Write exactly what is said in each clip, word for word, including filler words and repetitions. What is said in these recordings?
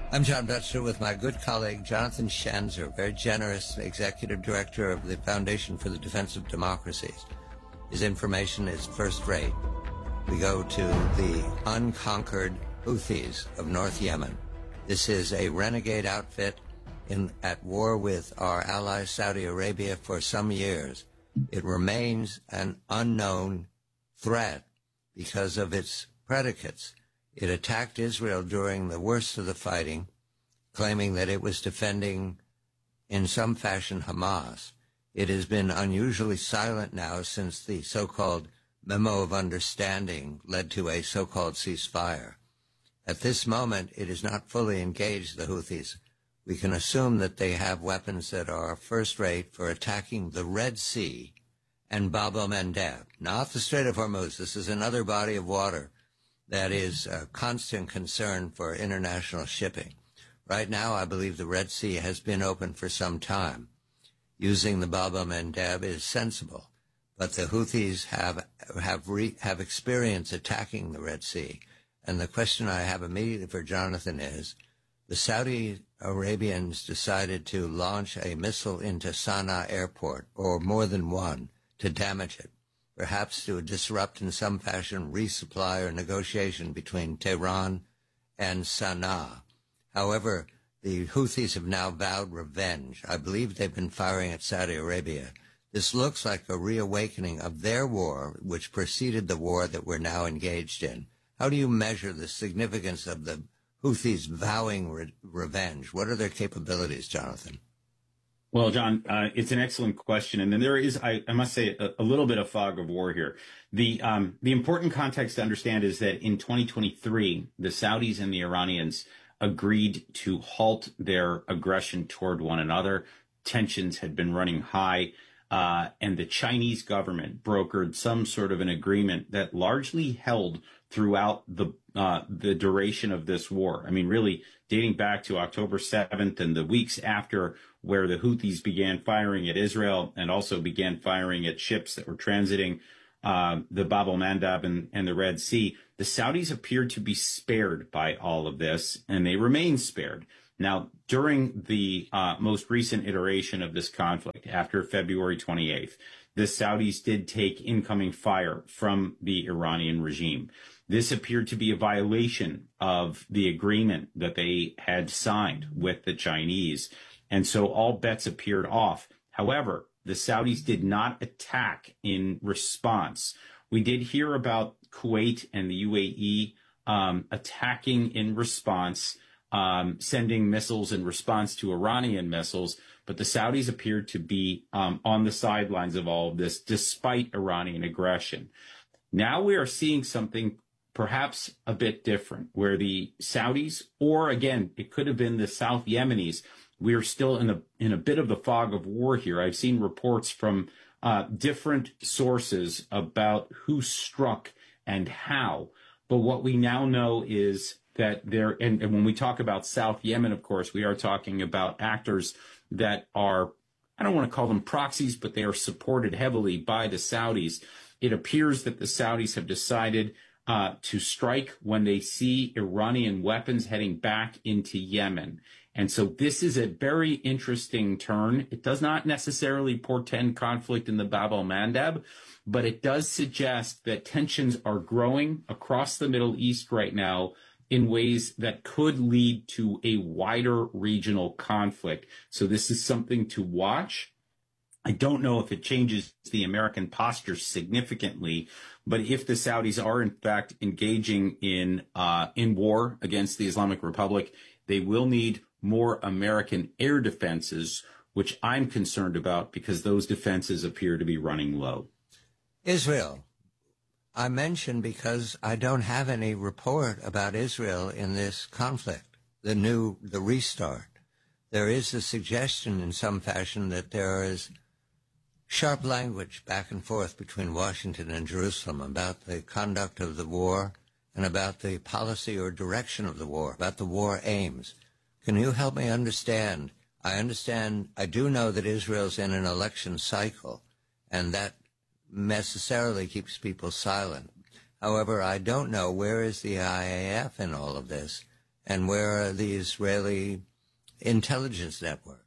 I'm John Betzer with my good colleague Jonathan Schanzer, very generous executive director of the Foundation for the Defense of Democracies. His information is first rate. We go to the unconquered Houthis of North Yemen. This is a renegade outfit in at war with our ally Saudi Arabia for some years. It remains an unknown threat because of its predicates. It attacked Israel during the worst of the fighting, claiming that it was defending, in some fashion, Hamas. It has been unusually silent now since the so-called Memo of Understanding led to a so-called ceasefire. At this moment, it is not fully engaged, the Houthis. We can assume that they have weapons that are first-rate for attacking the Red Sea and Bab el-Mandeb, not the Strait of Hormuz. This is another body of water that is a constant concern for international shipping. Right now, I believe the Red Sea has been open for some time. Using the Bab el-Mandeb is sensible, but the Houthis have have re, have experience attacking the Red Sea. And the question I have immediately for Jonathan is, the Saudi Arabians decided to launch a missile into Sana'a airport, or more than one, to damage it, perhaps to disrupt in some fashion resupply or negotiation between Tehran and Sana'a. However, the Houthis have now vowed revenge. I believe they've been firing at Saudi Arabia. This looks like a reawakening of their war, which preceded the war that we're now engaged in. How do you measure the significance of the Houthis vowing re- revenge? What are their capabilities, Jonathan? Well, John, uh, it's an excellent question. And then there is, I, I must say, a, a little bit of fog of war here. The um, the important context to understand is that in twenty twenty-three, the Saudis and the Iranians agreed to halt their aggression toward one another. Tensions had been running high, uh, and the Chinese government brokered some sort of an agreement that largely held throughout the uh, the duration of this war. I mean, really dating back to October seventh and the weeks after, where the Houthis began firing at Israel and also began firing at ships that were transiting uh, the Bab el-Mandeb and, and the Red Sea. The Saudis appeared to be spared by all of this, and they remain spared. Now, during the uh, most recent iteration of this conflict, after February twenty-eighth, the Saudis did take incoming fire from the Iranian regime. This appeared to be a violation of the agreement that they had signed with the Chinese, and so all bets appeared off. However, the Saudis did not attack in response. We did hear about Kuwait and the U A E um, attacking in response, um, sending missiles in response to Iranian missiles, but the Saudis appeared to be um, on the sidelines of all of this, despite Iranian aggression. Now we are seeing something perhaps a bit different, where the Saudis, or again, it could have been the South Yemenis, we are still in a in a bit of the fog of war here. I've seen reports from uh, different sources about who struck and how. But what we now know is that there, and, and when we talk about South Yemen, of course, we are talking about actors that are, I don't want to call them proxies, but they are supported heavily by the Saudis. It appears that the Saudis have decided uh, to strike when they see Iranian weapons heading back into Yemen. And so this is a very interesting turn. It does not necessarily portend conflict in the Bab el-Mandeb, but it does suggest that tensions are growing across the Middle East right now in ways that could lead to a wider regional conflict. So this is something to watch. I don't know if it changes the American posture significantly, but if the Saudis are in fact engaging in uh, in war against the Islamic Republic, they will need more American air defenses, which I'm concerned about because those defenses appear to be running low. Israel. I mention because I don't have any report about Israel in this conflict, the new, the restart. There is a suggestion in some fashion that there is sharp language back and forth between Washington and Jerusalem about the conduct of the war and about the policy or direction of the war, about the war aims. Can you help me understand? I understand, I do know that Israel's in an election cycle, and that necessarily keeps people silent. However, I don't know where is the I A F in all of this, And where are the Israeli intelligence networks?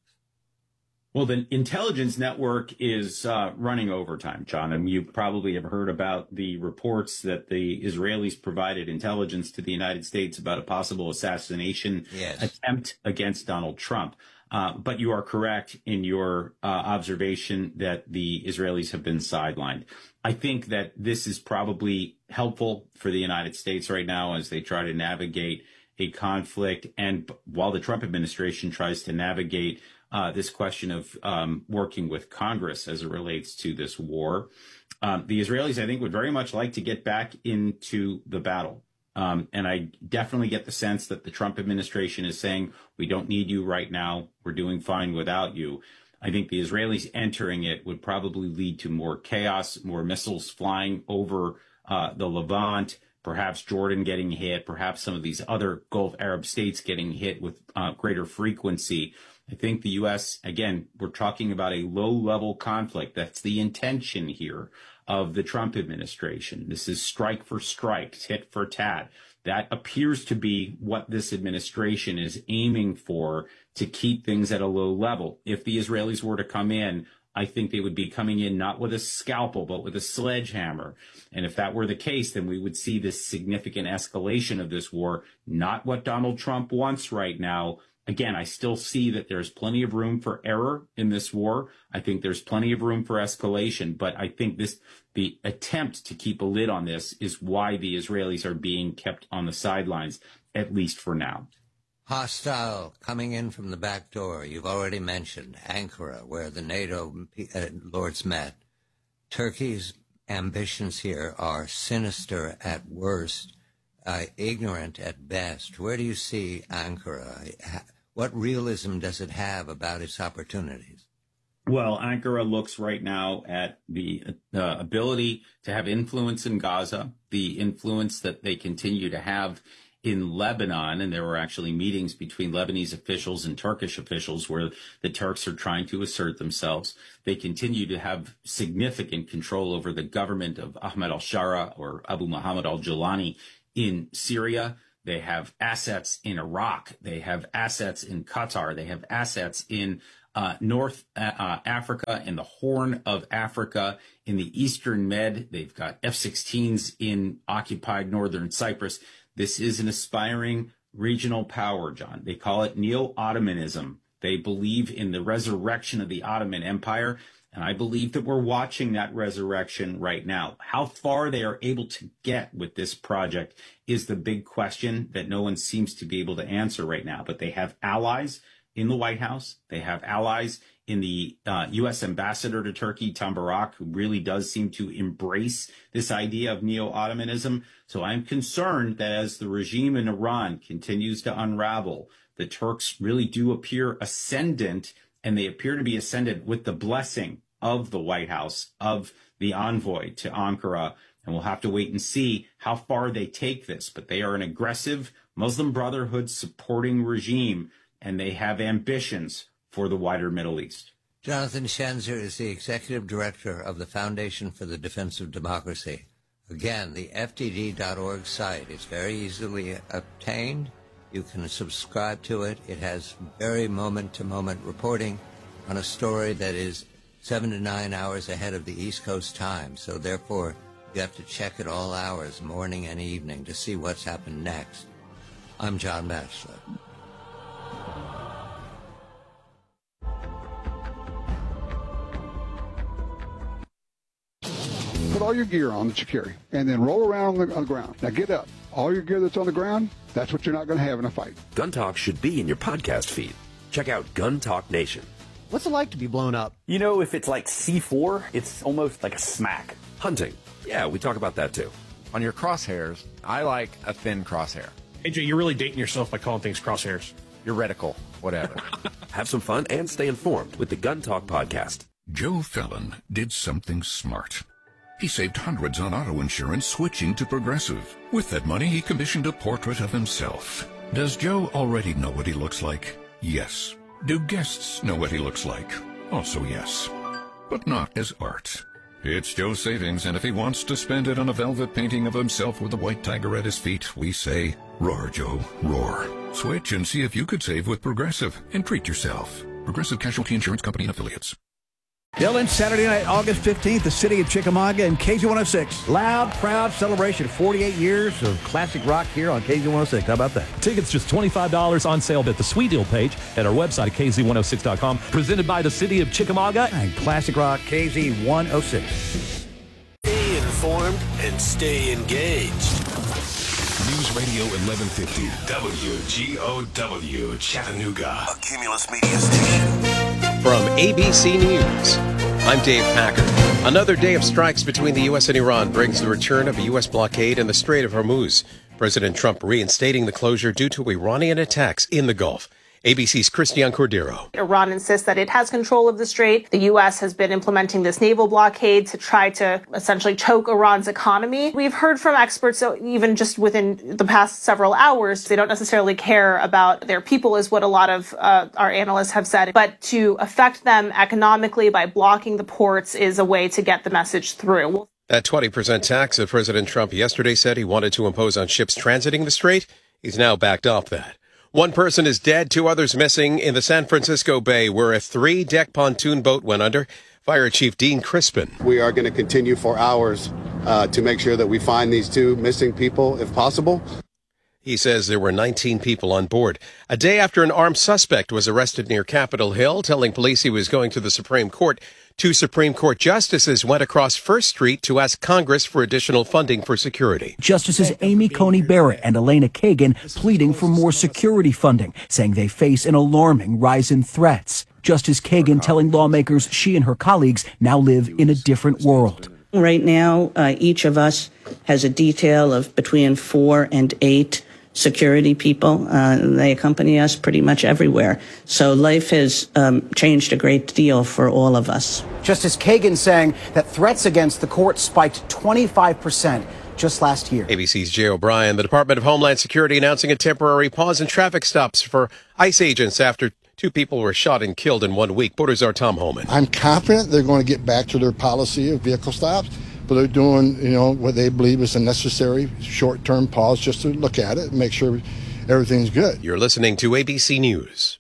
Well, the intelligence network is uh, running overtime, John. And you probably have heard about the reports that the Israelis provided intelligence to the United States about a possible assassination yes. attempt against Donald Trump. Uh, but you are correct in your uh, observation that the Israelis have been sidelined. I think that this is probably helpful for the United States right now as they try to navigate a conflict. And while the Trump administration tries to navigate uh, this question of um, working with Congress as it relates to this war, um, the Israelis, I think, would very much like to get back into the battle. Um, and I definitely get the sense that the Trump administration is saying, we don't need you right now. We're doing fine without you. I think the Israelis entering it would probably lead to more chaos, more missiles flying over uh, the Levant, perhaps Jordan getting hit, perhaps some of these other Gulf Arab states getting hit with uh, greater frequency. I think the U S, again, we're talking about a low-level conflict. That's the intention here of the Trump administration. This is strike for strike, tit for tat. That appears to be what this administration is aiming for, to keep things at a low level. If the Israelis were to come in, I think they would be coming in not with a scalpel, but with a sledgehammer. And if that were the case, then we would see this significant escalation of this war, not what Donald Trump wants right now. Again, I still see that there's plenty of room for error in this war. I think there's plenty of room for escalation, but I think this, the attempt to keep a lid on this is why the Israelis are being kept on the sidelines, at least for now. Hostile coming in from the back door. You've already mentioned Ankara, where the NATO uh, lords met. Turkey's ambitions here are sinister at worst, uh, ignorant at best. Where do you see Ankara? What realism does it have about its opportunities? Well, Ankara looks right now at the uh, ability to have influence in Gaza, the influence that they continue to have in Lebanon, and there were actually meetings between Lebanese officials and Turkish officials where the Turks are trying to assert themselves. They continue to have significant control over the government of Ahmed al-Shara or Abu Muhammad al-Julani in Syria. They have assets in Iraq. They have assets in Qatar. They have assets in uh, North uh, Africa, in the Horn of Africa, in the Eastern Med. They've got F sixteens in occupied northern Cyprus. This is an aspiring regional power, John. They call it neo-Ottomanism. They believe in the resurrection of the Ottoman Empire, and I believe that we're watching that resurrection right now. How far they are able to get with this project is the big question that no one seems to be able to answer right now. But they have allies in the White House. They have allies in the uh, U S ambassador to Turkey, Tom Barak, who really does seem to embrace this idea of neo-Ottomanism. So I'm concerned that as the regime in Iran continues to unravel, the Turks really do appear ascendant, and they appear to be ascendant with the blessing of the White House, of the envoy to Ankara. And we'll have to wait and see how far they take this. But they are an aggressive Muslim Brotherhood supporting regime, and they have ambitions for the wider Middle East. Jonathan Schenzer is the executive director of the Foundation for the Defense of Democracy. Again, the F D D dot org site is very easily obtained. You can subscribe to it. It has very moment-to-moment reporting on a story that is seven to nine hours ahead of the East Coast time. So therefore, you have to check at all hours, morning and evening, to see what's happened next. I'm John Batchelor. Put all your gear on that you carry, and then roll around on the, on the ground. Now get up. All your gear that's on the ground, that's what you're not going to have in a fight. Gun Talk should be in your podcast feed. Check out Gun Talk Nation. What's it like to be blown up? You know, if it's like C four, it's almost like a smack. Hunting. Yeah, we talk about that too. On your crosshairs, I like a thin crosshair. A J, you're really dating yourself by calling things crosshairs. Your reticle, whatever. Have some fun and stay informed with the Gun Talk podcast. Joe Fallon did something smart. He saved hundreds on auto insurance switching to Progressive. With that money, he commissioned a portrait of himself. Does Joe already know what he looks like? Yes. Do guests know what he looks like? Also yes. But not as art. It's Joe's savings, and if he wants to spend it on a velvet painting of himself with a white tiger at his feet, we say, Roar, Joe, roar. Switch and see if you could save with Progressive and treat yourself. Progressive Casualty Insurance Company and Affiliates. Dylan, Saturday night, August fifteenth, the city of Chickamauga and K Z one oh six. Loud, proud celebration. forty-eight years of classic rock here on K Z one oh six. How about that? Tickets just twenty-five dollars on sale at the Sweet Deal page at our website at K Z one oh six dot com. Presented by the city of Chickamauga and classic rock K Z one oh six. Stay informed and stay engaged. News Radio eleven fifty W G O W Chattanooga, a Cumulus Media station. From A B C News, I'm Dave Packard. Another day of strikes between the U S and Iran brings the return of a U S blockade in the Strait of Hormuz. President Trump reinstating the closure due to Iranian attacks in the Gulf. A B C's Christiane Cordero. Iran insists that it has control of the strait. The U S has been implementing this naval blockade to try to essentially choke Iran's economy. We've heard from experts, so even just within the past several hours, they don't necessarily care about their people, is what a lot of uh, our analysts have said. But to affect them economically by blocking the ports is a way to get the message through. That twenty percent tax that President Trump yesterday said he wanted to impose on ships transiting the strait, he's now backed off that. One person is dead, two others missing in the San Francisco Bay, where a three-deck pontoon boat went under. Fire Chief Dean Crispin. We are going to continue for hours uh, to make sure that we find these two missing people, if possible. He says there were nineteen people on board. A day after an armed suspect was arrested near Capitol Hill, telling police he was going to the Supreme Court, two Supreme Court justices went across First Street to ask Congress for additional funding for security. Justices Amy Coney Barrett and Elena Kagan pleading for more security funding, saying they face an alarming rise in threats. Justice Kagan telling lawmakers she and her colleagues now live in a different world. Right now, uh, each of us has a detail of between four and eight security people. Uh, they accompany us pretty much everywhere. So life has um, changed a great deal for all of us. Justice Kagan saying that threats against the court spiked twenty-five percent just last year. A B C's Jay O'Brien. The Department of Homeland Security announcing a temporary pause in traffic stops for ICE agents after two people were shot and killed in one week. Border's our Tom Holman. I'm confident they're going to get back to their policy of vehicle stops, but they're doing, you know, what they believe is a necessary short-term pause just to look at it and make sure everything's good. You're listening to A B C News.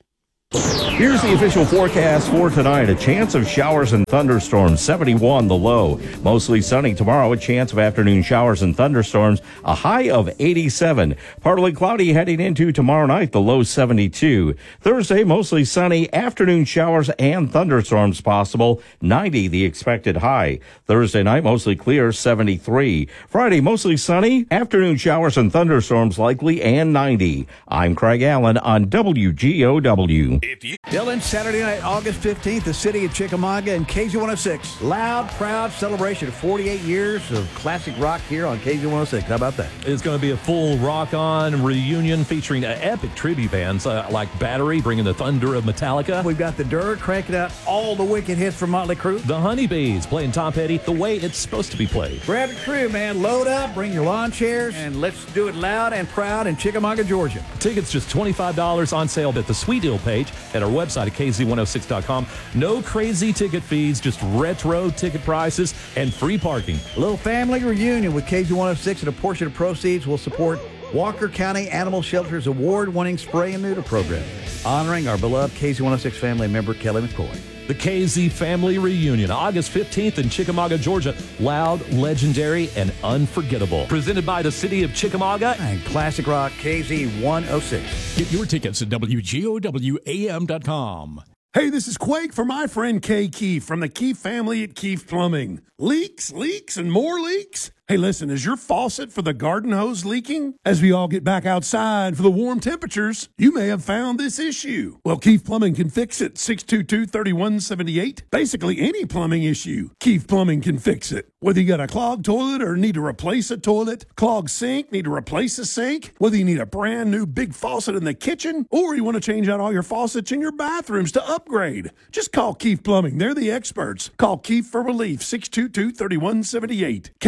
Here's the official forecast for tonight. A chance of showers and thunderstorms, seventy-one the low. Mostly sunny tomorrow, a chance of afternoon showers and thunderstorms, a high of eighty-seven. Partly cloudy heading into tomorrow night, the low seventy-two. Thursday, mostly sunny, afternoon showers and thunderstorms possible, ninety the expected high. Thursday night, mostly clear, seventy-three. Friday, mostly sunny, afternoon showers and thunderstorms likely, and ninety. I'm Craig Allen on W G O W. Dylan, Saturday night, August fifteenth, the city of Chickamauga and K Z one oh six. Loud, proud celebration. forty-eight years of classic rock here on K Z one oh six. How about that? It's going to be a full rock-on reunion featuring uh, epic tribute bands uh, like Battery, bringing the thunder of Metallica. We've got the Dirt cranking out all the wicked hits from Motley Crue. The Honeybees playing Tom Petty the way it's supposed to be played. Grab your crew, man. Load up, bring your lawn chairs, and let's do it loud and proud in Chickamauga, Georgia. Tickets just twenty-five dollars on sale at the Sweet Deal page at our website at K Z one oh six dot com. No crazy ticket fees, just retro ticket prices and free parking. A little family reunion with K Z one oh six, and a portion of proceeds will support Walker County Animal Shelter's award-winning spray and neuter program, honoring our beloved K Z one oh six family member, Kelly McCoy. The K Z Family Reunion, August fifteenth in Chickamauga, Georgia. Loud, legendary, and unforgettable. Presented by the city of Chickamauga and classic rock K Z one oh six. Get your tickets at W G O W A M dot com. Hey, this is Quake for my friend Kay Keefe from the Keefe family at Keefe Plumbing. Leaks, leaks, and more leaks? Hey, listen, is your faucet for the garden hose leaking? As we all get back outside for the warm temperatures, you may have found this issue. Well, Keefe Plumbing can fix it. six two two, three one seven eight. Basically, any plumbing issue, Keefe Plumbing can fix it. Whether you got a clogged toilet or need to replace a toilet, clogged sink, need to replace a sink, whether you need a brand new big faucet in the kitchen, or you want to change out all your faucets in your bathrooms to upgrade, just call Keefe Plumbing. They're the experts. Call Keefe for relief, six two two, three one seven eight. K Keefe is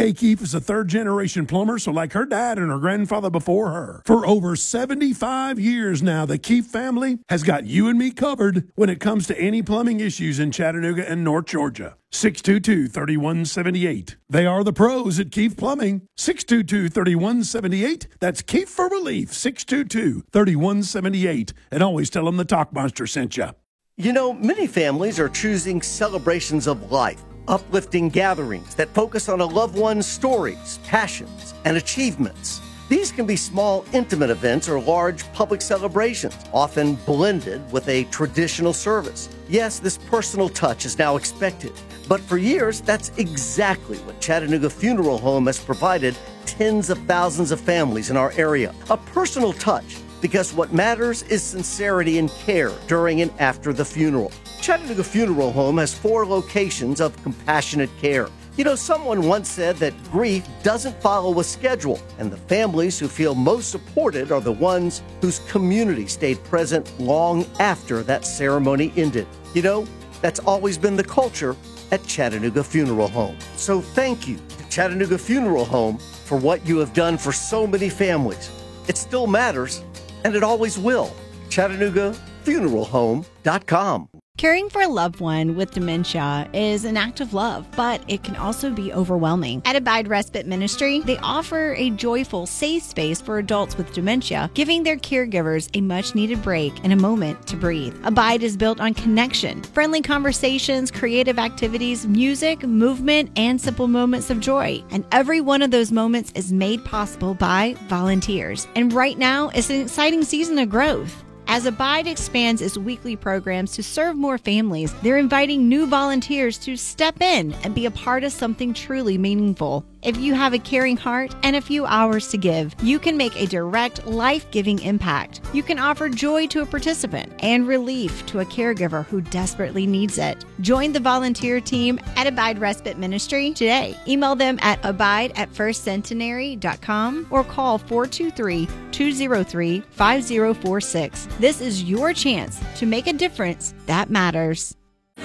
is a third-generation plumber, so like her dad and her grandfather before her. For over seventy-five years now, the Keefe family has got you and me covered when it comes to any plumbing issues in Chattanooga and North Georgia. six two two, three one seven eight. They are the pros at Keefe Plumbing. six two two, three one seven eight. That's Keefe for Relief. six two two, three one seven eight. And always tell them the Talk Monster sent you. You know, many families are choosing celebrations of life, uplifting gatherings that focus on a loved one's stories, passions, and achievements. These can be small, intimate events or large public celebrations, often blended with a traditional service. Yes, this personal touch is now expected, but for years, that's exactly what Chattanooga Funeral Home has provided tens of thousands of families in our area. A personal touch, because what matters is sincerity and care during and after the funeral. Chattanooga Funeral Home has four locations of compassionate care. You know, someone once said that grief doesn't follow a schedule, and the families who feel most supported are the ones whose community stayed present long after that ceremony ended. You know, that's always been the culture at Chattanooga Funeral Home. So thank you to Chattanooga Funeral Home for what you have done for so many families. It still matters, and it always will. Chattanooga Funeral Home dot com. Caring for a loved one with dementia is an act of love, but it can also be overwhelming. At Abide Respite Ministry, they offer a joyful, safe space for adults with dementia, giving their caregivers a much-needed break and a moment to breathe. Abide is built on connection, friendly conversations, creative activities, music, movement, and simple moments of joy. And every one of those moments is made possible by volunteers. And right now, it's an exciting season of growth. As Abide expands its weekly programs to serve more families, they're inviting new volunteers to step in and be a part of something truly meaningful. If you have a caring heart and a few hours to give, you can make a direct, life-giving impact. You can offer joy to a participant and relief to a caregiver who desperately needs it. Join the volunteer team at Abide Respite Ministry today. Email them at abide at first centenary dot com or call four two three, two zero three, five zero four six. This is your chance to make a difference that matters.